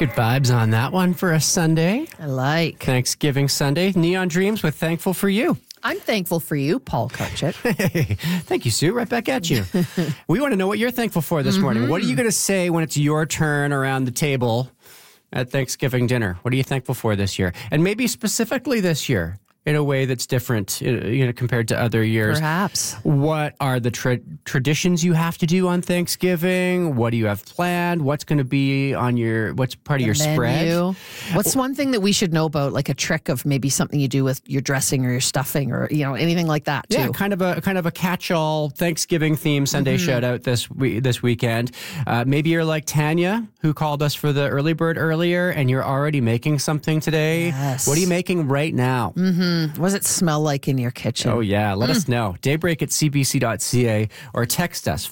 Good vibes on that one for a Sunday. I like. Thanksgiving Sunday. Neon Dreams with Thankful for You. I'm thankful for you, Paul Karchit. Hey, thank you, Sue. Right back at you. We want to know what you're thankful for this morning. What are you going to say when it's your turn around the table at Thanksgiving dinner? What are you thankful for this year? And maybe specifically this year in a way that's different, compared to other years. Perhaps. What are the traditions you have to do on Thanksgiving? What do you have planned? What's going to be on what's part of your spread? What's one thing that we should know about, like a trick of maybe something you do with your dressing or your stuffing or, anything like that too? Yeah, kind of a catch-all Thanksgiving theme Sunday shout out this weekend. Maybe you're like Tanya, who called us for the early bird earlier, and you're already making something today. Yes. What are you making right now? What does it smell like in your kitchen? Oh, yeah. Let us know. Daybreak@cbc.ca or text us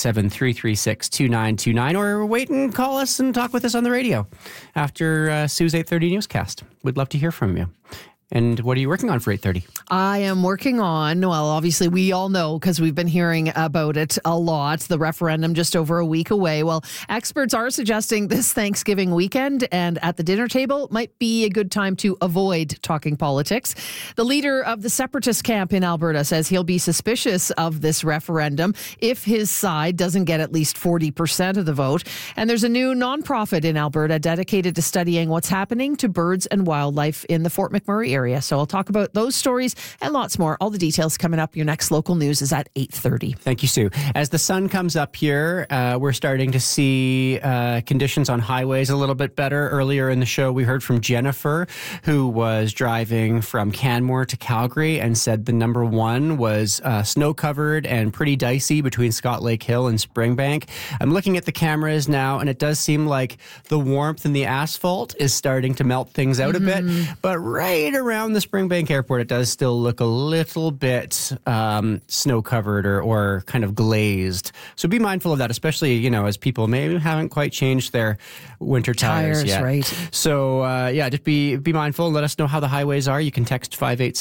587-336-2929 or wait and call us and talk with us on the radio after Sue's 8:30 newscast. We'd love to hear from you. And what are you working on for 8:30? I am working on, well, obviously we all know because we've been hearing about it a lot, the referendum just over a week away. Well, experts are suggesting this Thanksgiving weekend and at the dinner table might be a good time to avoid talking politics. The leader of the separatist camp in Alberta says he'll be suspicious of this referendum if his side doesn't get at least 40% of the vote. And there's a new nonprofit in Alberta dedicated to studying what's happening to birds and wildlife in the Fort McMurray area. So I'll talk about those stories and lots more. All the details coming up. Your next local news is at 8:30. Thank you, Sue. As the sun comes up here, we're starting to see conditions on highways a little bit better. Earlier in the show, we heard from Jennifer, who was driving from Canmore to Calgary and said the number one was snow-covered and pretty dicey between Scott Lake Hill and Springbank. I'm looking at the cameras now, and it does seem like the warmth in the asphalt is starting to melt things out a bit. But right around the Springbank Airport, it does still look a little bit snow-covered or kind of glazed. So be mindful of that, especially, as people maybe haven't quite changed their winter tires yet. Right. So, just be mindful. Let us know how the highways are. You can text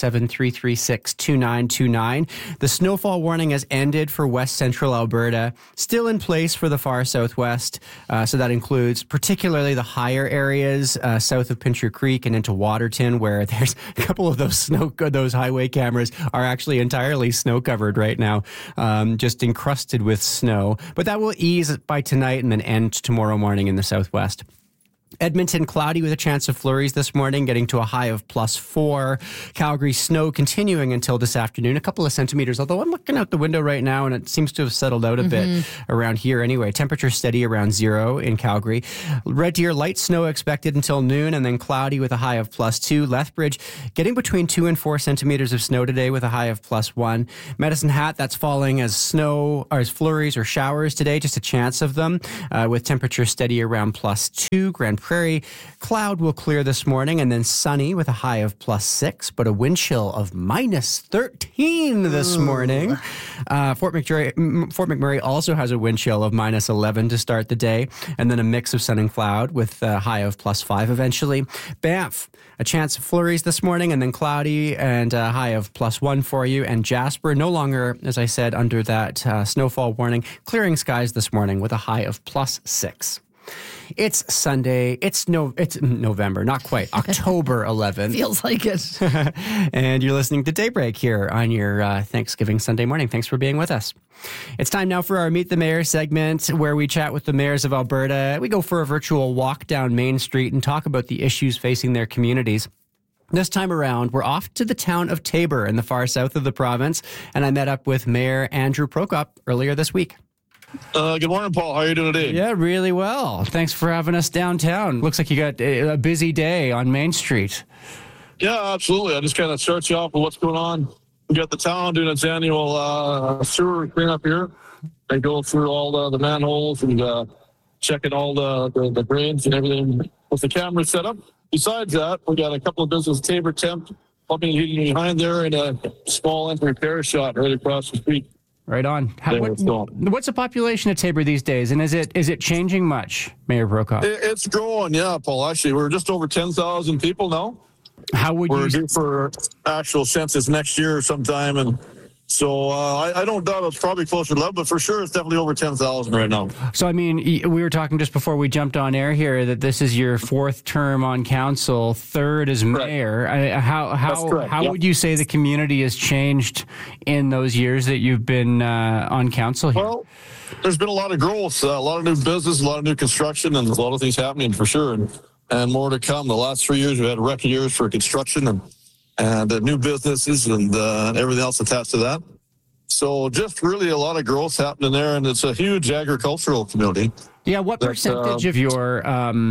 587-336-2929. The snowfall warning has ended for west central Alberta, still in place for the far southwest. So that includes particularly the higher areas south of Pincher Creek and into Waterton, where there's a couple of those highway cameras are actually entirely snow covered right now, just encrusted with snow. But that will ease by tonight and then end tomorrow morning in the southwest. Edmonton, cloudy with a chance of flurries this morning, getting to a high of +4. Calgary, snow continuing until this afternoon, a couple of centimeters, although I'm looking out the window right now and it seems to have settled out a bit around here anyway. Temperature steady around 0 in Calgary. Red Deer, light snow expected until noon and then cloudy with a high of +2. Lethbridge, getting between 2 and 4 centimeters of snow today with a high of +1. Medicine Hat, that's falling as snow or as flurries or showers today, just a chance of them, with temperature steady around +2. Grand Prairie, cloud will clear this morning and then sunny with a high of +6, but a wind chill of -13 this morning. Fort McMurray also has a wind chill of -11 to start the day, and then a mix of sun and cloud with a high of +5 eventually. Banff, a chance of flurries this morning and then cloudy and a high of +1 for you. And Jasper, no longer, as I said, under that snowfall warning, clearing skies this morning with a high of +6. It's Sunday. It's November, not quite. October 11th. Feels like it. And you're listening to Daybreak here on your Thanksgiving Sunday morning. Thanks for being with us. It's time now for our Meet the Mayor segment, where we chat with the mayors of Alberta. We go for a virtual walk down Main Street and talk about the issues facing their communities. This time around, we're off to the town of Taber in the far south of the province, and I met up with Mayor Andrew Prokop earlier this week. Good morning, Paul. How are you doing today? Yeah, really well. Thanks for having us downtown. Looks like you got a busy day on Main Street. Yeah, absolutely. I just kind of start you off with what's going on. We got the town doing its annual sewer cleanup here. They go through all the manholes and checking all the drains and everything with the camera set up. Besides that, we got a couple of business Taber temp plumbing and heating behind there and a small repair shop right across the street. Right on. What's the population of Taber these days, and is it changing much, Mayor Prokop? It's growing, yeah, Paul. Actually, we're just over 10,000 people now. How would we're due for actual census next year sometime, and So I don't doubt it's probably closer to 11, but for sure it's definitely over 10,000 right now. So, I mean, we were talking just before we jumped on air here that this is your fourth term on council, third as mayor. How would you say the community has changed in those years that you've been on council here? Well, there's been a lot of growth, a lot of new business, a lot of new construction, and a lot of things happening for sure, and more to come. The last 3 years, we've had record years for construction and new businesses and everything else attached to that. So just really a lot of growth happening there, and it's a huge agricultural community. Yeah, what percentage of your,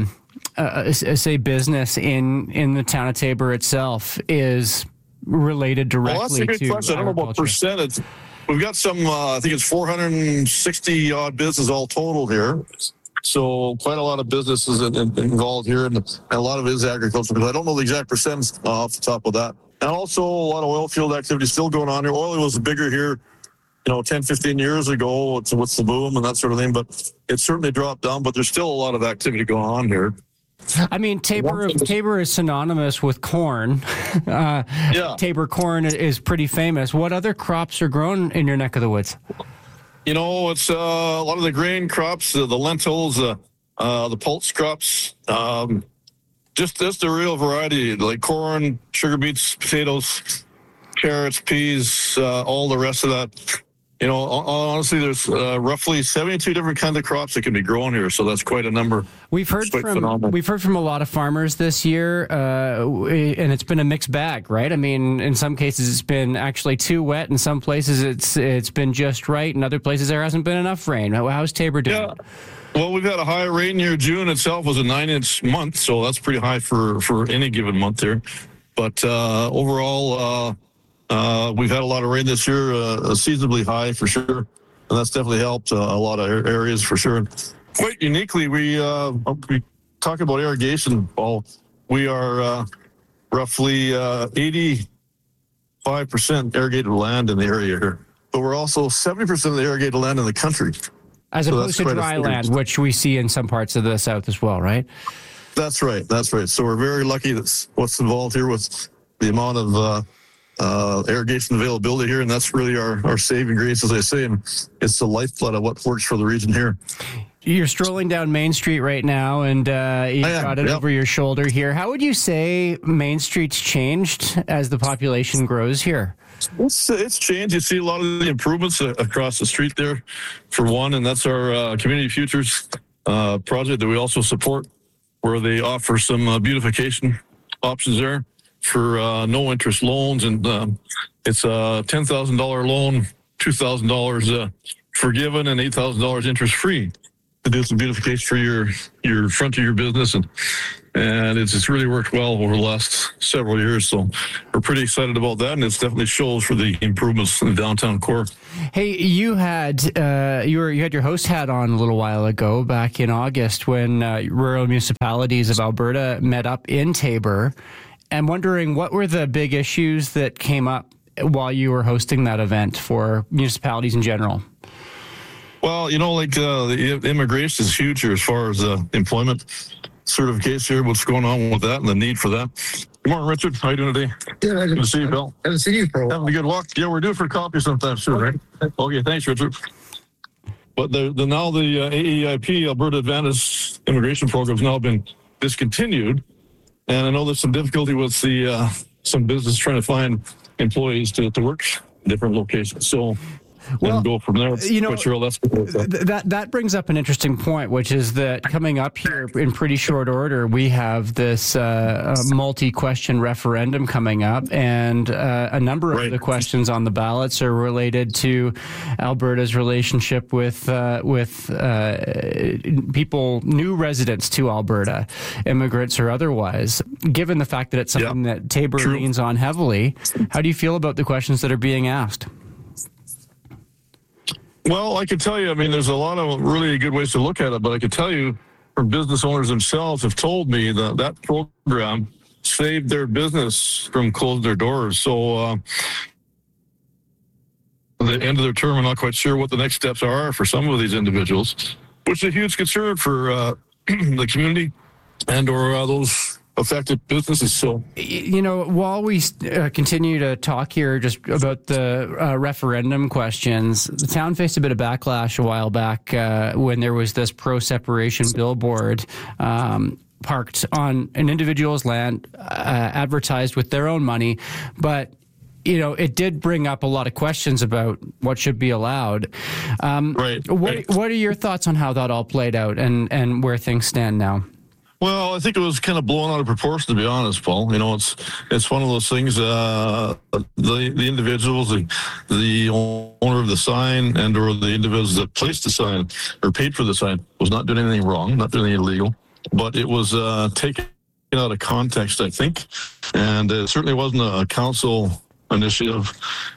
say, business in the town of Taber itself is related directly to Well, that's a good question. I don't know about percentage. We've got some, I think it's 460-odd businesses all total here. So quite a lot of businesses involved here, and a lot of it is agriculture. But I don't know the exact percent off the top of that. And also a lot of oil field activity still going on here. Oil was bigger here, 10, 15 years ago with the boom and that sort of thing. But it's certainly dropped down, but there's still a lot of activity going on here. I mean, Taber is synonymous with corn. Taber corn is pretty famous. What other crops are grown in your neck of the woods? It's a lot of the grain crops, the lentils, the pulse crops, just a real variety, like corn, sugar beets, potatoes, carrots, peas, all the rest of that. Honestly, there's roughly 72 different kinds of crops that can be grown here, so that's quite a number. We've heard from a lot of farmers this year, and it's been a mixed bag, right? I mean, in some cases it's been actually too wet. In some places it's been just right. In other places there hasn't been enough rain. How's Taber doing? Yeah. Well, we've had a high rain year. June itself was a 9-inch month, so that's pretty high for any given month here. But overall, we've had a lot of rain this year, seasonably high for sure, and that's definitely helped a lot of areas for sure. Quite uniquely, we talk about irrigation, Paul. We are roughly 85% irrigated land in the area here, but we're also 70% of the irrigated land in the country. As opposed to dry land, which we see in some parts of the South as well, right? That's right. So we're very lucky that's what's involved here with the amount of irrigation availability here, and that's really our saving grace, as I say, and it's the lifeblood of what works for the region here. You're strolling down Main Street right now, and you've got it over your shoulder here. How would you say Main Street's changed as the population grows here? It's changed. You see a lot of the improvements across the street there, for one, and that's our Community Futures project that we also support, where they offer some beautification options there for no interest loans, and it's a $10,000 loan, $2,000 forgiven, and $8,000 interest free to do some beautification for your front of your business, and it's really worked well over the last several years. So we're pretty excited about that, and it definitely shows for the improvements in the downtown core. Hey, you had your host hat on a little while ago, back in August, when rural municipalities of Alberta met up in Taber. I'm wondering, what were the big issues that came up while you were hosting that event for municipalities in general? Well, the immigration is huge here as far as employment certification here, what's going on with that and the need for that. Good morning, Richard. How are you doing today? Good to see you, Bill. Haven't seen you for a while. Having a good walk. Yeah, we're due for coffee sometime soon, right? Okay, thanks, Richard. But the AEIP, Alberta Advantage Immigration Program, has now been discontinued. And I know there's some difficulty with some business trying to find employees to work in different locations. So and go from there. That brings up an interesting point, which is that coming up here in pretty short order, we have this multi-question referendum coming up, and a number of the questions on the ballots are related to Alberta's relationship with people, new residents to Alberta, immigrants or otherwise. Given the fact that it's something that Taber leans on heavily, how do you feel about the questions that are being asked? Well, I can tell you, there's a lot of really good ways to look at it, but I can tell you, from business owners themselves have told me that program saved their business from closing their doors. So at the end of their term, I'm not quite sure what the next steps are for some of these individuals, which is a huge concern for the community and or those affected businesses. So, while we continue to talk here just about the referendum questions, the town faced a bit of backlash a while back when there was this pro-separation billboard parked on an individual's land, advertised with their own money, but it did bring up a lot of questions about what should be allowed. Right. What are your thoughts on how that all played out and where things stand now? Well, I think it was kind of blown out of proportion, to be honest, Paul. It's one of those things. The individuals, the owner of the sign, or the individuals that placed the sign or paid for the sign was not doing anything wrong, not doing anything illegal, but it was taken out of context, I think, and it certainly wasn't a council initiative.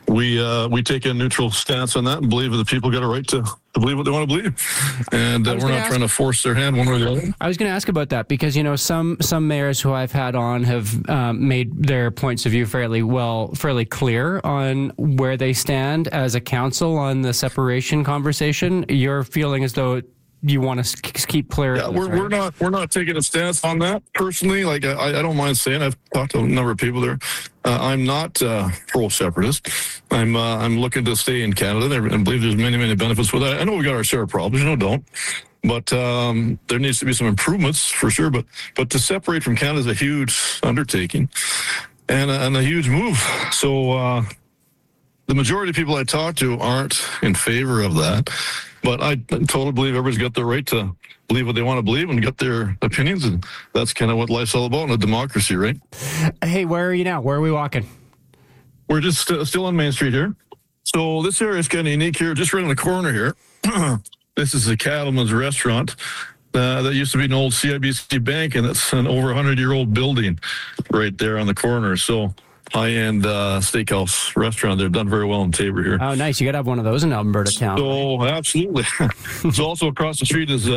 We take a neutral stance on that and believe that the people got a right to believe what they want to believe, and we're not trying to force their hand one way or the other. I was going to ask about that because some mayors who I've had on have made their points of view fairly clear on where they stand as a council on the separation conversation. You're feeling as though you want to keep clear. Yeah, we're not taking a stance on that personally. Like I don't mind saying, I've talked to a number of people there. I'm not pro-separatist. I'm looking to stay in Canada and believe there's many benefits with that. I know we got our share of problems, don't. But there needs to be some improvements for sure. But to separate from Canada is a huge undertaking and a huge move. So the majority of people I talk to aren't in favor of that. But I totally believe everybody's got the right to believe what they want to believe and get their opinions. And that's kind of what life's all about in a democracy, right? Hey, where are you now? Where are we walking? We're just still on Main Street here. So this area is kind of unique here, just right on the corner here. This is the Cattleman's Restaurant. That used to be an old CIBC bank, and it's an over 100-year-old building right there on the corner. So high-end steakhouse restaurant. They're done very well in Taber here. Oh, nice. You got to have one of those in Alberta town. So, absolutely. So also across the street is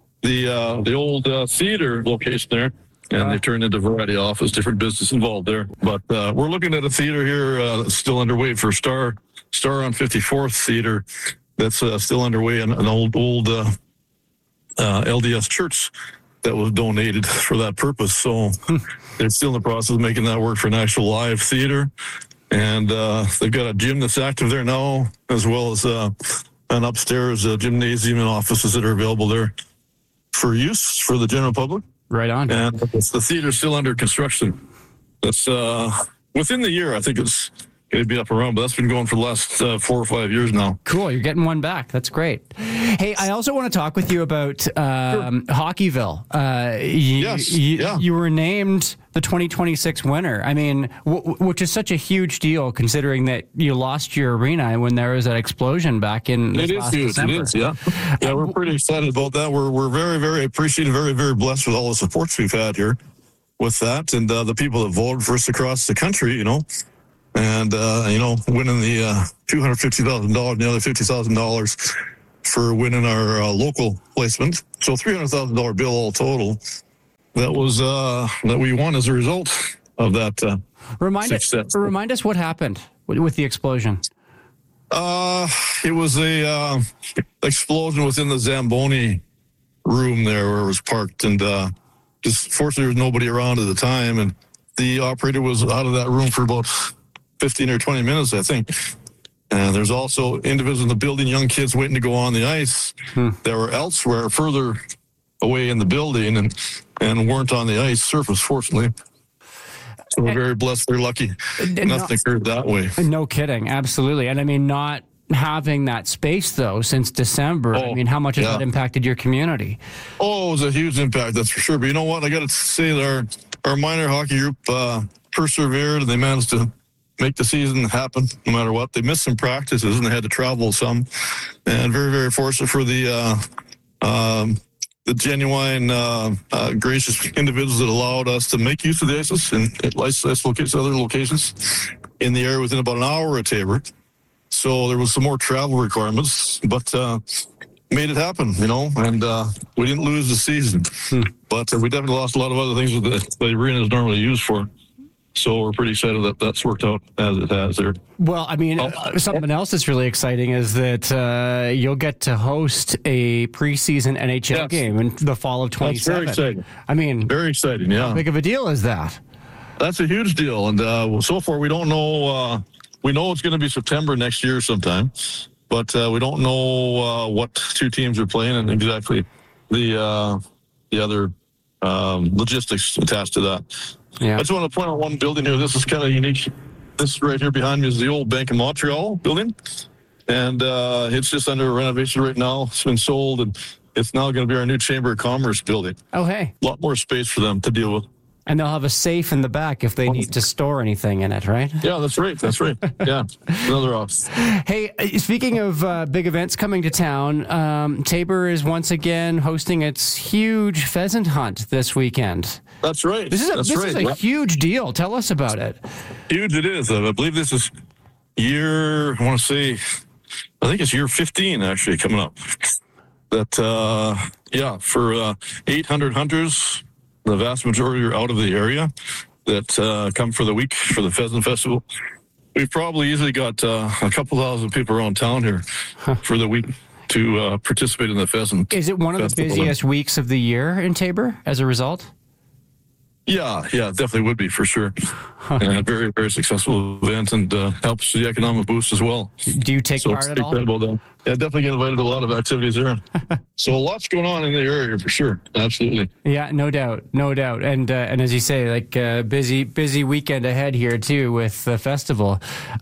the old theater location there, and they've turned into a variety of office, different business involved there. But we're looking at a theater here that's still underway for Star on 54th Theater. That's still underway, an old LDS church that was donated for that purpose. So they're still in the process of making that work for an actual live theater. And they've got a gym that's active there now, as well as an upstairs gymnasium and offices that are available there for use for the general public. Right on. And the theater's still under construction. That's within the year, I think it's going to be up around, but that's been going for the last 4 or 5 years now. Cool. You're getting one back. That's great. Hey, I also want to talk with you about Hockeyville. You were named the 2026 winner. I mean, which is such a huge deal considering that you lost your arena when there was that explosion back in last December. It is, yeah. Yeah, we're pretty excited about that. We're very, very appreciative, very, very blessed with all the supports we've had here with that, and the people that voted for us across the country, and, winning the $250,000 and the other $50,000 for winning our local placement. So $300,000 bill all total. That was that we won as a result of that success. Remind us what happened with the explosion. It was a explosion within the Zamboni room there where it was parked, and just fortunately there was nobody around at the time, and the operator was out of that room for about 15 or 20 minutes, I think. And there's also individuals in the building, young kids waiting to go on the ice that were elsewhere, further away in the building, and weren't on the ice surface, fortunately. So we're very blessed, very lucky. Nothing occurred that way. No kidding, absolutely. And I mean, not having that space, though, since December, I mean, how much has that impacted your community? Oh, it was a huge impact, that's for sure. But you know what? I got to say that our minor hockey group persevered, and they managed to make the season happen no matter what. They missed some practices and they had to travel some, and very, very fortunate for the genuine, gracious individuals that allowed us to make use of the ices and ice locations, other locations in the area within about an hour of Taber. So there was some more travel requirements, but made it happen, and we didn't lose the season. But we definitely lost a lot of other things that the arena is normally used for. So we're pretty excited that that's worked out as it has there. Well, I mean, something else that's really exciting is that you'll get to host a preseason NHL game in the fall of 27. That's very exciting. I mean, very exciting, yeah. How big of a deal is that? That's a huge deal. And so far, we don't know. We know it's going to be September next year sometime, but we don't know what two teams are playing and exactly the other logistics attached to that. Yeah. I just want to point out one building here. This is kind of unique. This right here behind me is the old Bank of Montreal building, and it's just under renovation right now. It's been sold, and it's now going to be our new Chamber of Commerce building. Oh, hey. A lot more space for them to deal with. And they'll have a safe in the back if they need to store anything in it, right? Yeah, that's right. That's right. Yeah, another option. Hey, speaking of big events coming to town, Taber is once again hosting its huge pheasant hunt this weekend. That's right. This is a huge deal. Tell us about it. Huge it is. I believe this is I think it's year 15 actually coming up. That, for 800 hunters, the vast majority are out of the area that come for the week for the Pheasant Festival. We've probably easily got a couple thousand people around town here for the week to participate in the pheasant. Is it one of the busiest weeks of the year in Taber as a result? Yeah, it definitely would be for sure. And a very, very successful event and helps the economic boost as well. Do you take part at all? Yeah, definitely get invited to a lot of activities there. So a lot's going on in the area for sure. Absolutely. Yeah, no doubt. And as you say, like busy weekend ahead here too with the festival.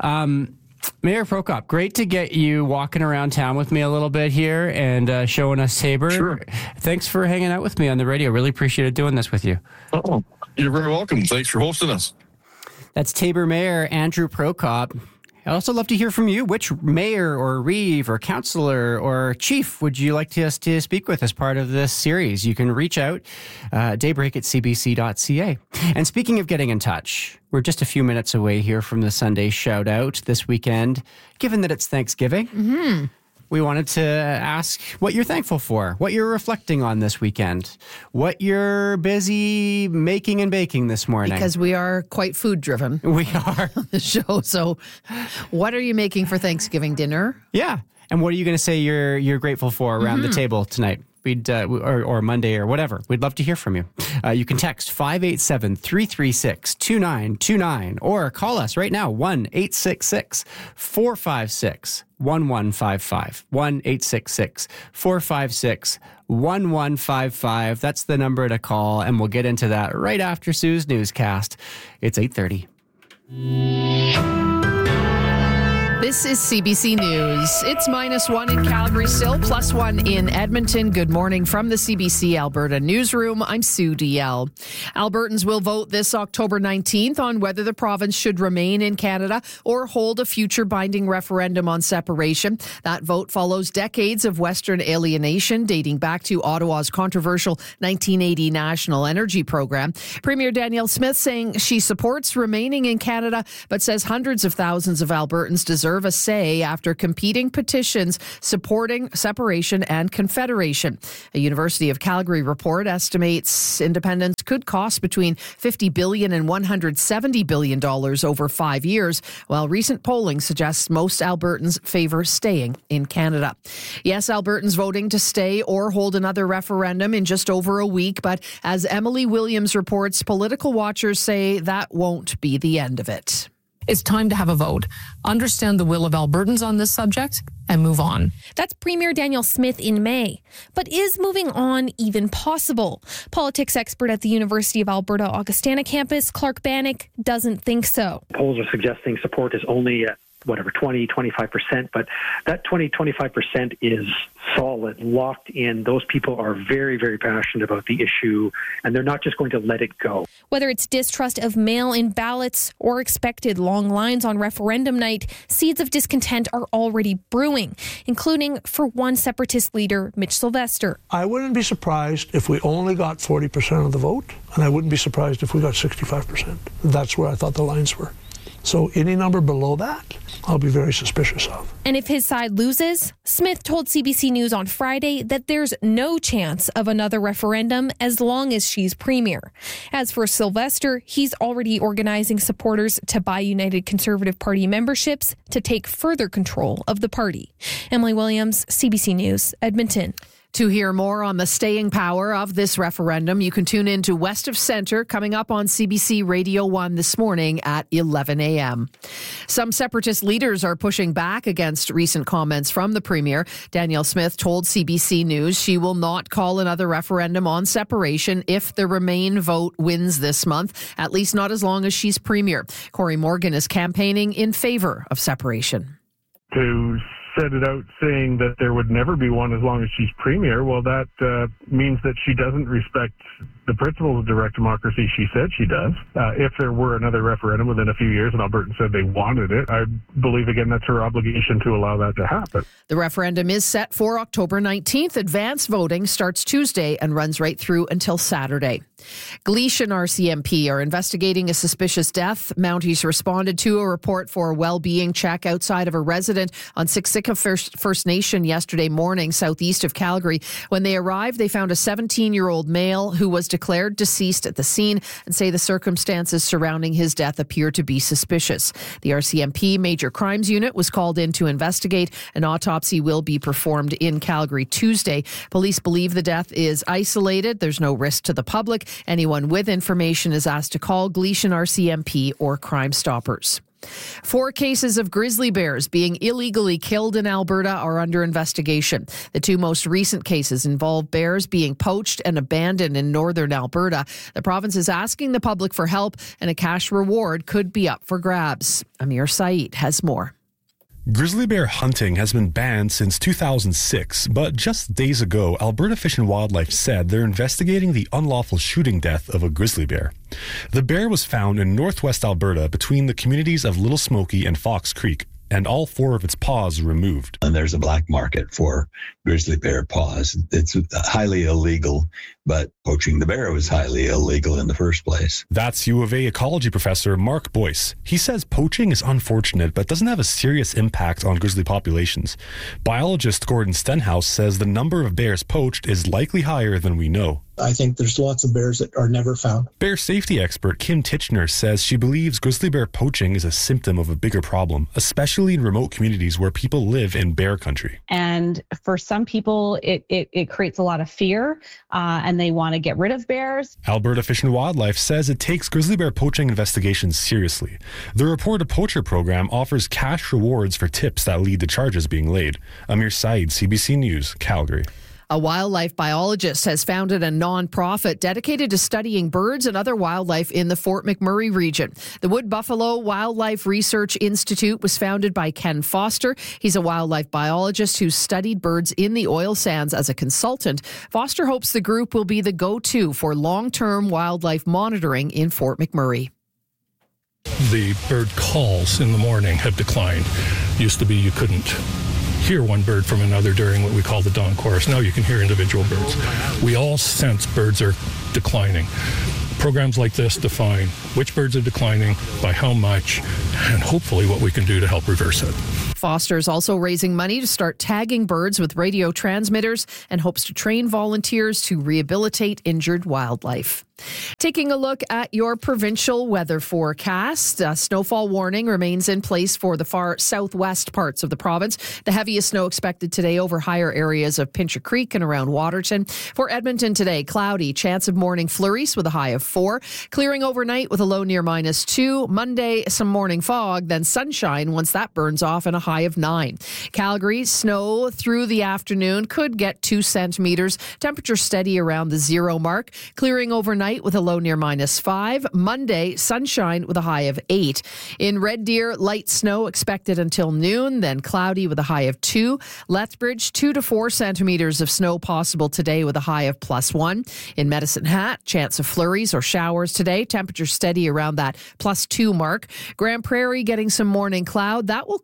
Mayor Prokop, great to get you walking around town with me a little bit here and showing us Taber. Sure. Thanks for hanging out with me on the radio. Really appreciated doing this with you. Oh, you're very welcome. Thanks for hosting us. That's Taber Mayor Andrew Prokop. I'd also love to hear from you. Which mayor or reeve or councillor or chief would you like us to speak with as part of this series? You can reach out daybreak@cbc.ca. And speaking of getting in touch, we're just a few minutes away here from the Sunday shout out this weekend. Given that it's Thanksgiving, we wanted to ask what you're thankful for, what you're reflecting on this weekend, what you're busy making and baking this morning. Because we are quite food driven. We are on the show. So what are you making for Thanksgiving dinner? Yeah. And what are you going to say you're grateful for around the table tonight? We'd or Monday or whatever. We'd love to hear from you. You can text 587-336-2929 or call us right now, 1-866-456-1155. 1-866-456-1155. That's the number to call, and we'll get into that right after Sue's newscast. It's 8:30. This is CBC News. It's -1 in Calgary still, +1 in Edmonton. Good morning from the CBC Alberta newsroom. I'm Sue DL. Albertans will vote this October 19th on whether the province should remain in Canada or hold a future binding referendum on separation. That vote follows decades of Western alienation dating back to Ottawa's controversial 1980 National Energy Program. Premier Danielle Smith saying she supports remaining in Canada, but says hundreds of thousands of Albertans deserve a say after competing petitions supporting separation and confederation. A University of Calgary report estimates independence could cost between $50 billion and $170 billion over 5 years, while recent polling suggests most Albertans favor staying in Canada. Yes, Albertans voting to stay or hold another referendum in just over a week, but as Emily Williams reports, political watchers say that won't be the end of it. It's time to have a vote, understand the will of Albertans on this subject, and move on. That's Premier Danielle Smith in May. But is moving on even possible? Politics expert at the University of Alberta Augustana campus, Clark Bannock, doesn't think so. Polls are suggesting support is only at 20-25%, but that 20-25% is solid, locked in. Those people are very, very passionate about the issue, and they're not just going to let it go. Whether it's distrust of mail-in ballots or expected long lines on referendum night, seeds of discontent are already brewing, including for one separatist leader, Mitch Sylvester. I wouldn't be surprised if we only got 40% of the vote, and I wouldn't be surprised if we got 65%. That's where I thought the lines were. So any number below that, I'll be very suspicious of. And if his side loses, Smith told CBC News on Friday that there's no chance of another referendum as long as she's premier. As for Sylvester, he's already organizing supporters to buy United Conservative Party memberships to take further control of the party. Emily Williams, CBC News, Edmonton. To hear more on the staying power of this referendum, you can tune in to West of Centre coming up on CBC Radio 1 this morning at 11 a.m. Some separatist leaders are pushing back against recent comments from the Premier. Danielle Smith told CBC News she will not call another referendum on separation if the Remain vote wins this month, at least not as long as she's Premier. Corey Morgan is campaigning in favour of separation. To set it out saying that there would never be one as long as she's premier, well, that means that she doesn't respect the principles of direct democracy she said she does. If there were another referendum within a few years and Albertans said they wanted it, I believe, again, that's her obligation to allow that to happen. The referendum is set for October 19th. Advance voting starts Tuesday and runs right through until Saturday. Gleason RCMP are investigating a suspicious death. Mounties responded to a report for a well-being check outside of a resident on Siksika First Nation yesterday morning, southeast of Calgary. When they arrived, they found a 17-year-old male who was declared deceased at the scene and say the circumstances surrounding his death appear to be suspicious. The RCMP Major Crimes Unit was called in to investigate. An autopsy will be performed in Calgary Tuesday. Police believe the death is isolated. There's no risk to the public. Anyone with information is asked to call Gleason RCMP or Crime Stoppers. 4 cases of grizzly bears being illegally killed in Alberta are under investigation. The 2 most recent cases involve bears being poached and abandoned in northern Alberta. The province is asking the public for help, and a cash reward could be up for grabs. Amir Saeed has more. Grizzly bear hunting has been banned since 2006, but just days ago, Alberta Fish and Wildlife said they're investigating the unlawful shooting death of a grizzly bear. The bear was found in northwest Alberta between the communities of Little Smoky and Fox Creek, and all 4 of its paws were removed. And there's a black market for grizzly bear paws. It's highly illegal, but poaching the bear was highly illegal in the first place. That's U of A ecology professor Mark Boyce. He says poaching is unfortunate, but doesn't have a serious impact on grizzly populations. Biologist Gordon Stenhouse says the number of bears poached is likely higher than we know. I think there's lots of bears that are never found. Bear safety expert Kim Titchener says she believes grizzly bear poaching is a symptom of a bigger problem, especially in remote communities where people live in bear country. And for some people, it creates a lot of fear, and they want to get rid of bears. Alberta Fish and Wildlife says it takes grizzly bear poaching investigations seriously. The Report a Poacher program offers cash rewards for tips that lead to charges being laid. Amir Saeed, CBC News, Calgary. A wildlife biologist has founded a nonprofit dedicated to studying birds and other wildlife in the Fort McMurray region. The Wood Buffalo Wildlife Research Institute was founded by Ken Foster. He's a wildlife biologist who studied birds in the oil sands as a consultant. Foster hopes the group will be the go-to for long-term wildlife monitoring in Fort McMurray. The bird calls in the morning have declined. Used to be you couldn't hear one bird from another during what we call the dawn chorus. Now you can hear individual birds. We all sense birds are declining. Programs like this define which birds are declining, by how much, and hopefully what we can do to help reverse it. Foster is also raising money to start tagging birds with radio transmitters and hopes to train volunteers to rehabilitate injured wildlife. Taking a look at your provincial weather forecast, a snowfall warning remains in place for the far southwest parts of the province. The heaviest snow expected today over higher areas of Pincher Creek and around Waterton. For Edmonton today, cloudy, chance of morning flurries with a high of 4. Clearing overnight with a low near -2. Monday, some morning fog, then sunshine once that burns off and a high of 9. Calgary, snow through the afternoon, could get 2 centimeters. Temperature steady around the 0 mark. Clearing overnight with a low near -5. Monday, sunshine with a high of 8. In Red Deer, light snow expected until noon, then cloudy with a high of 2. Lethbridge, 2 to 4 centimeters of snow possible today with a high of +1. In Medicine Hat, chance of flurries or showers today. Temperature steady around that +2 mark. Grand Prairie getting some morning cloud. That will clear out later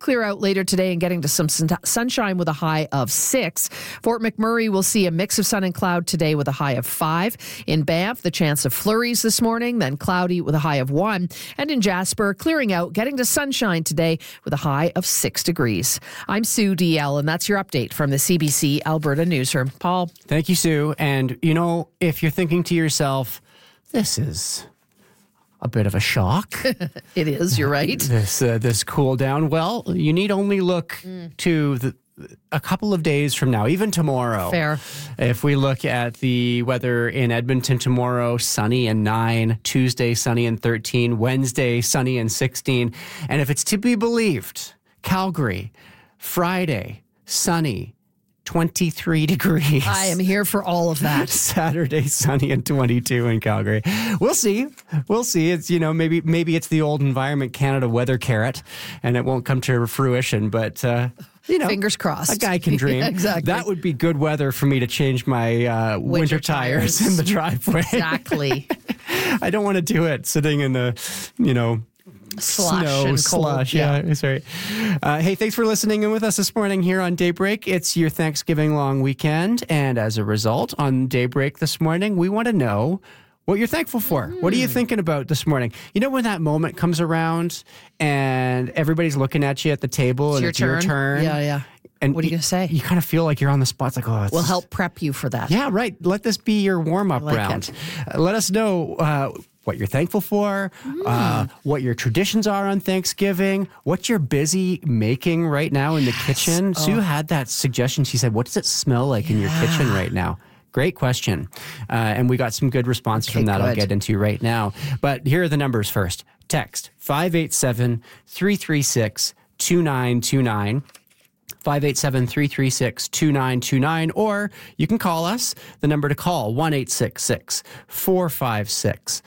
later today and getting to some sunshine with a high of 6. Fort McMurray will see a mix of sun and cloud today with a high of 5. In Banff, the chance of flurries this morning, then cloudy with a high of 1. And in Jasper, clearing out, getting to sunshine today with a high of 6 degrees. I'm Sue DL, and that's your update from the CBC Alberta Newsroom. Paul. Thank you, Sue. And, you know, if you're thinking to yourself, this is a bit of a shock. It is, you're right. This cool down. Well, you need only look to a couple of days from now, even tomorrow. Fair. If we look at the weather in Edmonton tomorrow, sunny and 9, Tuesday, sunny and 13, Wednesday, sunny and 16. And if it's to be believed, Calgary, Friday, sunny, 23 degrees. I am here for all of that. Saturday, sunny and 22 in Calgary. We'll see. It's, you know, maybe it's the old Environment Canada weather carrot and it won't come to fruition, but you know, fingers crossed. A guy can dream. Yeah, exactly. That would be good weather for me to change my winter tires in the driveway. Exactly. I don't want to do it sitting in the, you know, slush snow, and slush. cold. Yeah, sorry. Hey, thanks for listening in with us this morning here on Daybreak. It's your Thanksgiving long weekend. And as a result, on Daybreak this morning, we want to know what you're thankful for. What are you thinking about this morning? You know, when that moment comes around and everybody's looking at you at the table and it's your turn. Yeah. And what are you going to say? You kind of feel like you're on the spot. It's like, oh, we'll help prep you for that. Yeah, right. Let this be your warm-up like round. Let us know what you're thankful for, what your traditions are on Thanksgiving, what you're busy making right now in the kitchen. Sue had that suggestion. She said, what does it smell like in your kitchen right now? Great question. And we got some good responses from that I'll get into right now. But here are the numbers first. Text 587-336-2929. 587-336-2929, or you can call us. The number to call, 1-866-456-1155.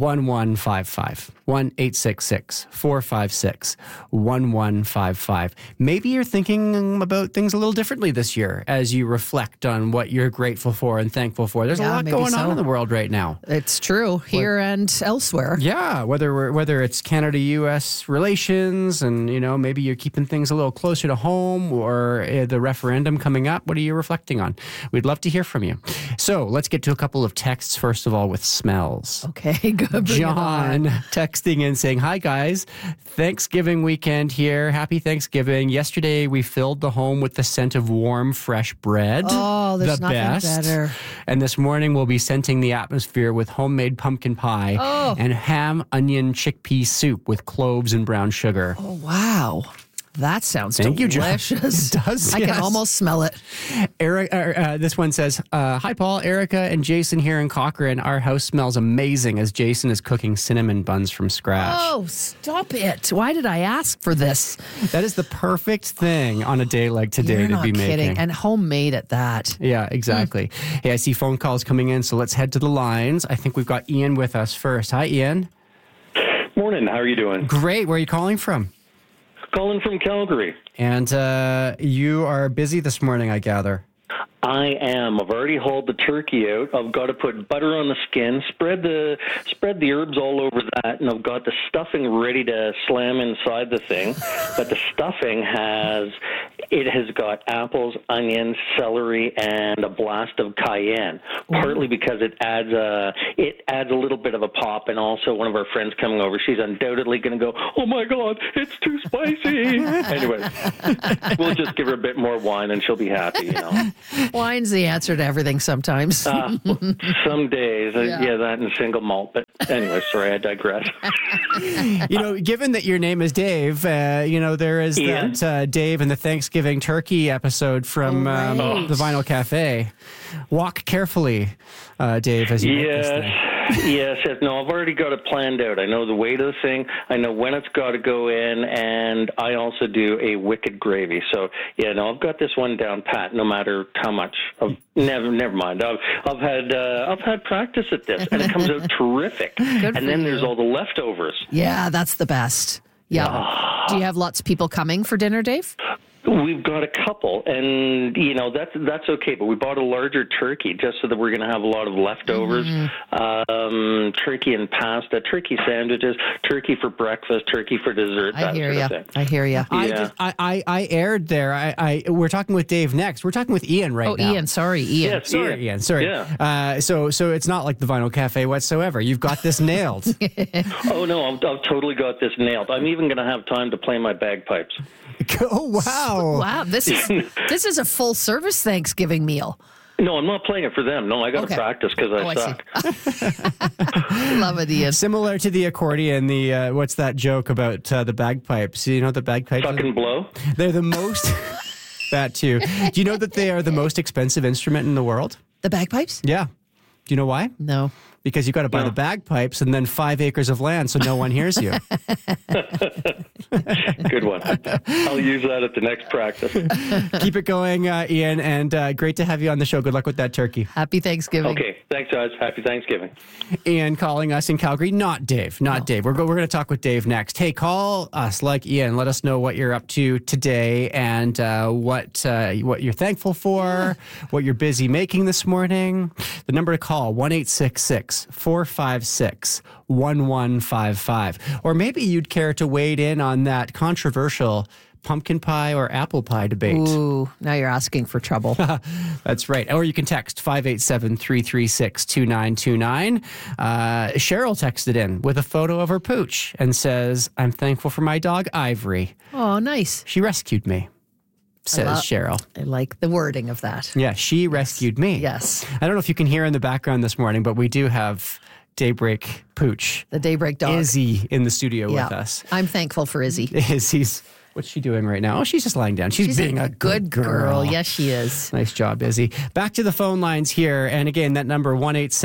1-866-456-1155. Maybe you're thinking about things a little differently this year as you reflect on what you're grateful for and thankful for. There's a lot going on in the world right now. It's true, here and elsewhere. Yeah, whether it's Canada-U.S. relations and, you know, maybe you're keeping things a little closer to home or the referendum coming up. What are you reflecting on? We'd love to hear from you. So let's get to a couple of texts, first of all, with smells. Okay, good. John texting in saying, hi guys, Thanksgiving weekend here. Happy Thanksgiving. Yesterday we filled the home with the scent of warm, fresh bread. Oh, there's nothing better. And this morning we'll be scenting the atmosphere with homemade pumpkin pie and ham, onion, chickpea soup with cloves and brown sugar. Oh, wow. That sounds Thank delicious. You, John. It does. I can almost smell it. Eric, this one says, hi, Paul, Erica, and Jason here in Cochrane. Our house smells amazing as Jason is cooking cinnamon buns from scratch. Oh, stop it. Why did I ask for this? That is the perfect thing on a day like today You're to not be kidding. making. And homemade at that. Yeah, exactly. Hey, I see phone calls coming in, so let's head to the lines. I think we've got Ian with us first. Hi, Ian. Morning. How are you doing? Great. Where are you calling from? Calling from Calgary. And you are busy this morning, I gather. I am. I've already hauled the turkey out. I've got to put butter on the skin, spread the herbs all over that, and I've got the stuffing ready to slam inside the thing. But the stuffing has got apples, onions, celery, and a blast of cayenne. Partly because it adds a little bit of a pop, and also one of our friends coming over, she's undoubtedly going to go, "Oh my God, it's too spicy." Anyway, we'll just give her a bit more wine, and she'll be happy. You know. Wine's the answer to everything sometimes. Some days. Yeah, that and single malt. But anyway, sorry, I digress. You know, given that your name is Dave, you know, there is that Dave and the Thanksgiving turkey episode from the Vinyl Cafe. Walk carefully, Dave, as you make this thing. Yes. No, I've already got it planned out. I know the weight of the thing. I know when it's got to go in, and I also do a wicked gravy. So, yeah, no, I've got this one down pat. No matter how much. Never mind. I've had practice at this, and it comes out terrific. And then there's all the leftovers. Yeah, that's the best. Yeah. Do you have lots of people coming for dinner, Dave? We've got a couple, and that's okay. But we bought a larger turkey just so that we're going to have a lot of leftovers. Turkey and pasta, turkey sandwiches, turkey for breakfast, turkey for dessert. I hear you. Yeah. I aired there. We're talking with Dave next. We're talking with Ian now. Ian. Sorry, Ian. Yes, Ian. Sorry. Yeah. So it's not like the Vinyl Cafe whatsoever. You've got this nailed. Oh no, I've totally got this nailed. I'm even going to have time to play my bagpipes. Oh wow! Wow, this is a full service Thanksgiving meal. No, I'm not playing it for them. No, I got to practice because I suck. Love it, Ian. Similar to the accordion, the what's that joke about the bagpipes? You know the bagpipes? Suck and blow? They're the most... That too. Do you know that they are the most expensive instrument in the world? The bagpipes? Yeah. Do you know why? No. Because you got to buy the bagpipes and then 5 acres of land so no one hears you. Good one. I'll use that at the next practice. Keep it going, Ian, and great to have you on the show. Good luck with that turkey. Happy Thanksgiving. Okay. Thanks, guys. Happy Thanksgiving. Ian calling us in Calgary. Not Dave. Dave. We're going to talk with Dave next. Hey, call us like Ian. Let us know what you're up to today and what you're thankful for, what you're busy making this morning. The number to call, 1-866-456-1155. Or maybe you'd care to wade in on that controversial pumpkin pie or apple pie debate. Ooh, now you're asking for trouble. That's right. Or you can text 587-336-2929. Cheryl texted in with a photo of her pooch and says, I'm thankful for my dog, Ivory. Oh, nice. She rescued me, says Cheryl. I like the wording of that. Yeah, she rescued me. Yes. I don't know if you can hear in the background this morning, but we do have Daybreak Pooch. The Daybreak dog. Izzy in the studio with us. I'm thankful for Izzy. Izzy's... What's she doing right now? Oh, she's just lying down. She's being a good girl. Yes, she is. Nice job, Izzy. Back to the phone lines here. And again, that number,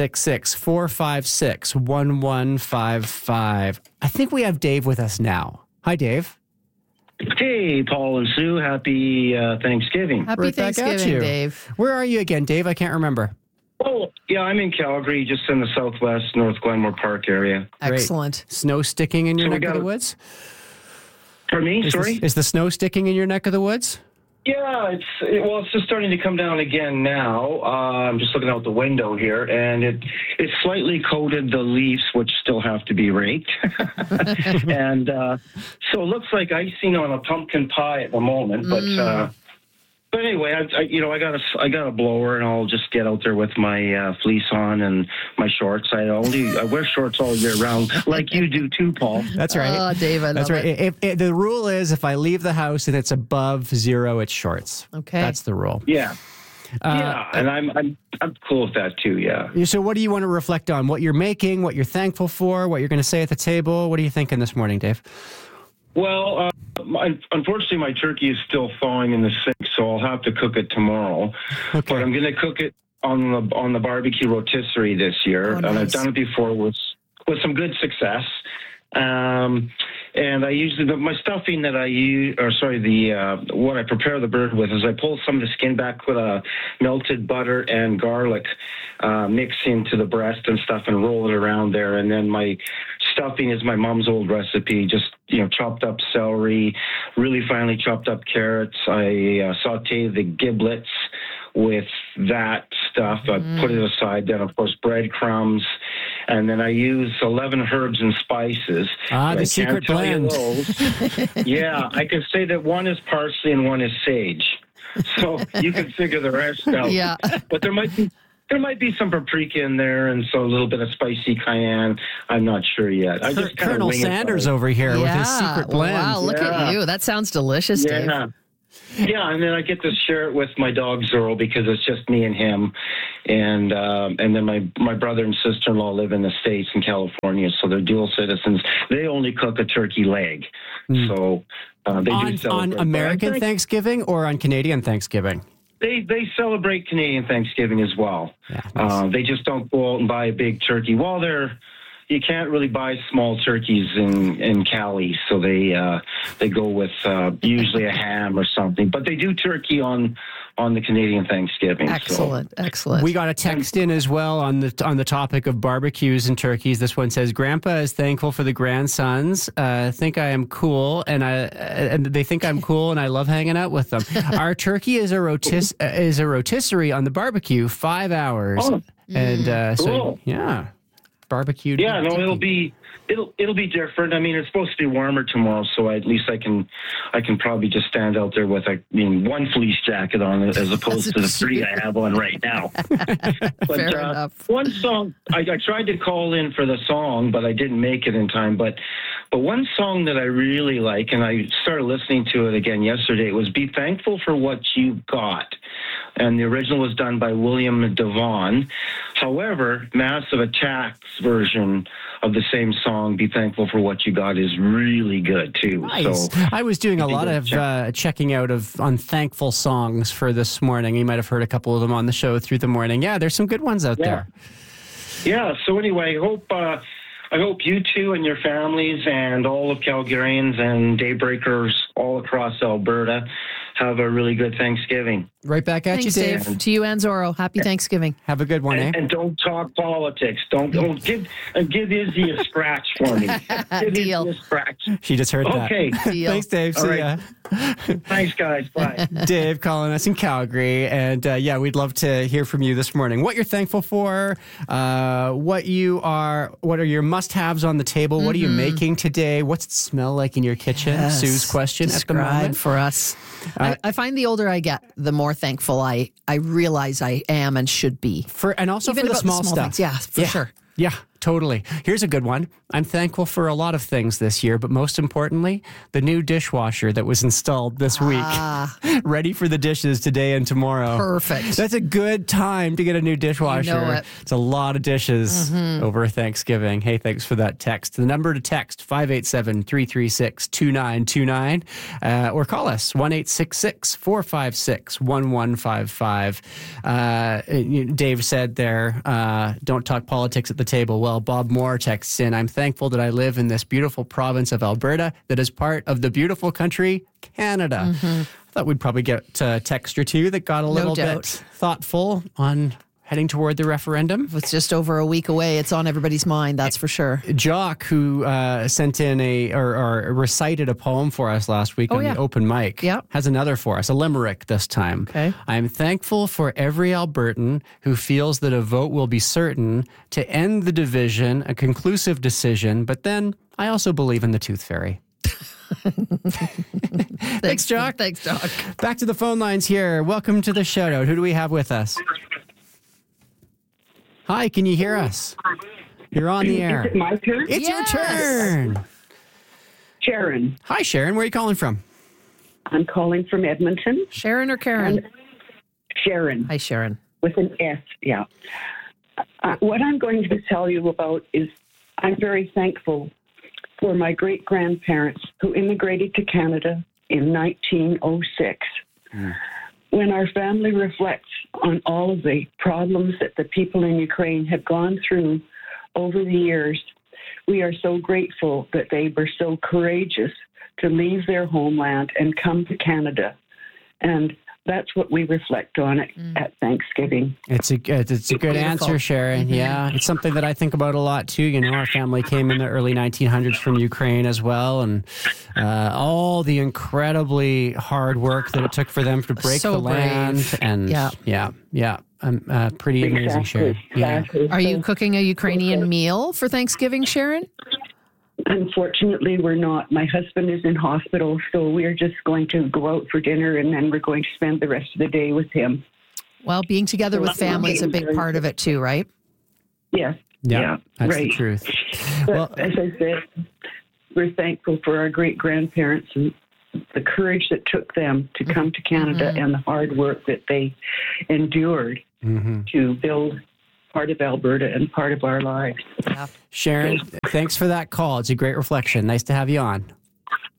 1-866-456-1155. I think we have Dave with us now. Hi, Dave. Hey, Paul and Sue. Happy Thanksgiving. Happy Thanksgiving, Dave. Where are you again, Dave? I can't remember. Oh, yeah, I'm in Calgary, just in the southwest, North Glenmore Park area. Excellent. Great. Snow sticking in your neck of the woods? Pardon me? Sorry? Is the snow sticking in your neck of the woods? Yeah, it's just starting to come down again now. I'm just looking out the window here, and it slightly coated the leaves, which still have to be raked. And so it looks like icing on a pumpkin pie at the moment, but anyway, I got a blower, and I'll just get out there with my fleece on and my shorts. I wear shorts all year round, like you do too, Paul. That's right. Oh, David, that's right. If the rule is if I leave the house and it's above 0, it's shorts. Okay, that's the rule. Yeah. And I'm cool with that too. Yeah. So, what do you want to reflect on? What you're making, what you're thankful for, what you're going to say at the table? What are you thinking this morning, Dave? Well, unfortunately, my turkey is still thawing in the sink, so I'll have to cook it tomorrow. Okay. But I'm going to cook it on the barbecue rotisserie this year, and I've done it before with some good success. And I usually my stuffing that I use, what I prepare the bird with is I pull some of the skin back with a melted butter and garlic mix into the breast and stuff and roll it around there. And then my stuffing is my mom's old recipe, just chopped up celery, really finely chopped up carrots. I saute the giblets with that stuff. I put it aside. Then, of course, breadcrumbs. And then I use 11 herbs and spices. The secret blend. Yeah, I can say that one is parsley and one is sage. So you can figure the rest out. Yeah. But there might be some paprika in there and so a little bit of spicy cayenne. I'm not sure yet. I just Colonel Sanders over here with his secret blend. Wow, look at you. That sounds delicious, Dave. Yeah, and then I get to share it with my dog Zorro because it's just me and him, and then my brother and sister-in-law live in the States in California, so they're dual citizens. They only cook a turkey leg, so they do celebrate. On American Thanksgiving or on Canadian Thanksgiving? They celebrate Canadian Thanksgiving as well. Yeah, nice. They just don't go out and buy a big turkey while they're you can't really buy small turkeys in Cali, so they go with usually a ham or something. But they do turkey on the Canadian Thanksgiving. Excellent. We got a text in as well on the topic of barbecues and turkeys. This one says, "Grandpa is thankful for the grandsons. Think I am cool, and they think I'm cool, and I love hanging out with them. Our turkey is a rotisserie on the barbecue, 5 hours, and cool. Barbecued. Yeah, no, it'll be different. I mean, it's supposed to be warmer tomorrow, so at least I can probably just stand out there with one fleece jacket on as opposed to the 3 I have on right now. But Fair enough. One song I tried to call in for the song, but I didn't make it in time. But one song that I really like, and I started listening to it again yesterday, it was "Be Thankful for What You've Got." And the original was done by William Devon. However, Massive Attack's version of the same song, "Be Thankful for What You Got," is really good too. Nice. So I was doing a lot of checking out of unthankful songs for this morning. You might have heard a couple of them on the show through the morning. Yeah, there's some good ones out there. Yeah. So anyway, I hope you two and your families and all of Calgarians and Daybreakers all across Alberta have a really good Thanksgiving. Right back at you, Dave. To you and Zorro. Happy Thanksgiving. Have a good one, And don't talk politics. Don't give Izzy a scratch for me. Give Deal. Izzy a scratch. She just heard that. Okay. Thanks, Dave. All See right. ya. Thanks, guys. Bye. Dave calling us in Calgary. And we'd love to hear from you this morning. What you're thankful for, what are your must-haves on the table? What are you making today? What's it smell like in your kitchen? Yes. Sue's question at the moment. for us. I find the older I get, the more thankful I realize I am and should be. And also Even for the about small stuff. things. Yeah, for sure. Yeah, totally. Here's a good one. I'm thankful for a lot of things this year, but most importantly, the new dishwasher that was installed this week. Ready for the dishes today and tomorrow. Perfect. That's a good time to get a new dishwasher. You know it. It's a lot of dishes over Thanksgiving. Hey, thanks for that text. The number to text, 587-336-2929, or call us, 1-866-456-1155. Dave said there, don't talk politics at the table. Well, Bob Moore texts in, I'm thankful that I live in this beautiful province of Alberta that is part of the beautiful country, Canada. I thought we'd probably get a text or two that got a little bit thoughtful on heading toward the referendum. It's just over a week away. It's on everybody's mind, that's for sure. Jock, who sent in or recited a poem for us last week on the open mic, has another for us, a limerick this time. Okay. I'm thankful for every Albertan who feels that a vote will be certain to end the division, a conclusive decision, but then I also believe in the Tooth Fairy. Thanks, Jock. Thanks, Jock. Back to the phone lines here. Welcome to the shout-out. Who do we have with us? Hi, can you hear us? You're on the air. Is it my turn? It's your turn. Sharon. Hi, Sharon. Where are you calling from? I'm calling from Edmonton. Sharon or Karen? Sharon. Hi, Sharon. With an S, yeah. What I'm going to tell you about is I'm very thankful for my great-grandparents who immigrated to Canada in 1906. When our family reflects on all of the problems that the people in Ukraine have gone through over the years, we are so grateful that they were so courageous to leave their homeland and come to Canada. And that's what we reflect on at Thanksgiving. It's a good answer, Sharon. Yeah, it's something that I think about a lot too. You know, our family came in the early 1900s from Ukraine as well, and all the incredibly hard work that it took for them to break the land. And pretty amazing, Sharon. Yeah. Are you cooking a Ukrainian meal for Thanksgiving, Sharon? Unfortunately, we're not. My husband is in hospital, so we're just going to go out for dinner, and then we're going to spend the rest of the day with him. Well, being together with family is a big part of it too, right? Yes. Yeah, that's right. the truth. But as I said, we're thankful for our great-grandparents and the courage that took them to come to Canada and the hard work that they endured to build part of Alberta and part of our lives. Sharon, thanks for that call. It's a great reflection. Nice to have you on.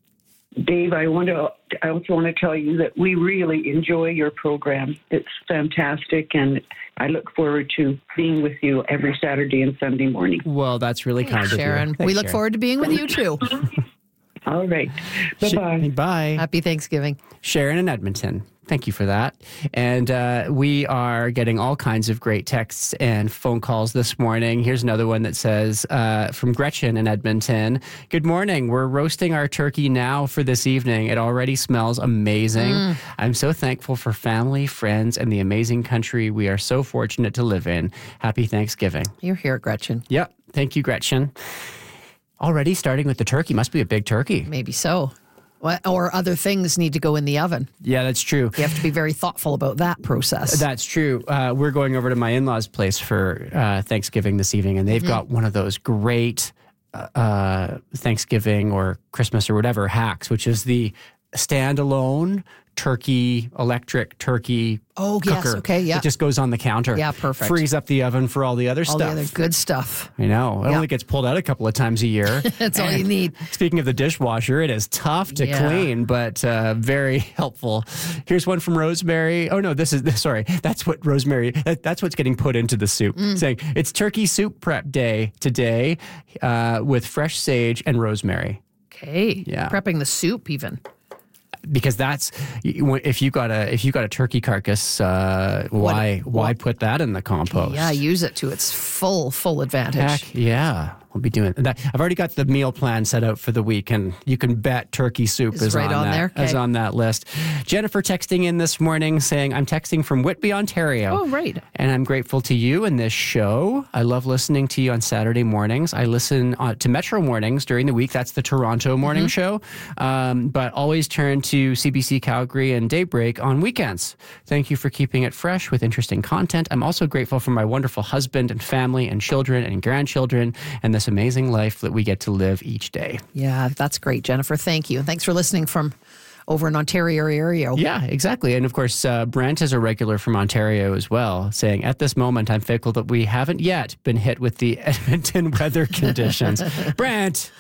Dave, I also want to tell you that we really enjoy your program. It's fantastic, and I look forward to being with you every Saturday and Sunday morning. Well, that's really kind of you. Sharon. We look forward to being with you too. All right. Bye-bye. Bye. Happy Thanksgiving. Sharon in Edmonton. Thank you for that. And we are getting all kinds of great texts and phone calls this morning. Here's another one that says, from Gretchen in Edmonton, good morning. We're roasting our turkey now for this evening. It already smells amazing. I'm so thankful for family, friends, and the amazing country we are so fortunate to live in. Happy Thanksgiving. You're here, Gretchen. Yep. Thank you, Gretchen. Already starting with the turkey. Must be a big turkey. Maybe so. Or other things need to go in the oven. Yeah, that's true. You have to be very thoughtful about that process. That's true. We're going over to my in-laws' place for Thanksgiving this evening, and they've got one of those great Thanksgiving or Christmas or whatever hacks, which is the standalone electric turkey cooker. Yes, okay, yeah. It just goes on the counter. Yeah, perfect. Frees up the oven for all the other stuff. All the other good stuff. I know. It only gets pulled out a couple of times a year. That's all you need. Speaking of the dishwasher, it is tough to clean, but very helpful. Here's one from Rosemary. Oh, no, that's what Rosemary, that's what's getting put into the soup. Saying, it's turkey soup prep day today with fresh sage and rosemary. Okay. Yeah. Prepping the soup even. Because that's if you got a turkey carcass, why put that in the compost? Yeah, use it to its full advantage. Heck, yeah, we'll be doing that. I've already got the meal plan set out for the week, and you can bet turkey soup is right on there. Is on that list. Jennifer texting in this morning saying, "I'm texting from Whitby, Ontario. Oh, right. And I'm grateful to you and this show. I love listening to you on Saturday mornings. I listen to Metro mornings during the week. That's the Toronto morning show, but always turn to CBC Calgary and Daybreak on weekends. Thank you for keeping it fresh with interesting content. I'm also grateful for my wonderful husband and family and children and grandchildren and this amazing life that we get to live each day." Yeah, that's great, Jennifer. Thank you. And thanks for listening from over in Ontario area. Yeah, exactly. And of course, Brent is a regular from Ontario as well, saying, "At this moment, I'm thankful that we haven't yet been hit with the Edmonton weather conditions." Brent!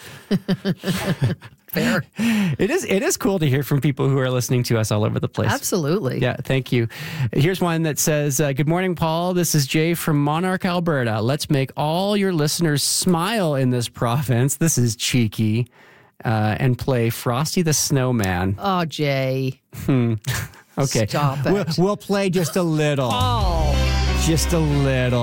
Fair. It is cool to hear from people who are listening to us all over the place. Absolutely. Yeah, thank you. Here's one that says, good morning, Paul. This is Jay from Monarch, Alberta. Let's make all your listeners smile in this province. This is cheeky. And play Frosty the Snowman. Oh, Jay. Okay. Stop it. We'll play just a little. Oh. Just a little.